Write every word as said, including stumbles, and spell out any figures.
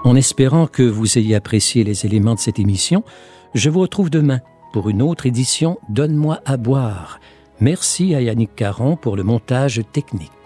En espérant que vous ayez apprécié les éléments de cette émission, je vous retrouve demain pour une autre édition Donne-moi à boire. Merci à Yannick Caron pour le montage technique.